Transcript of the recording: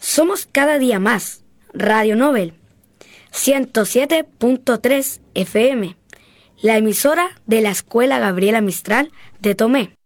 Somos cada día más. Radio Nobel 107.3 FM, la emisora de la Escuela Gabriela Mistral de Tomé.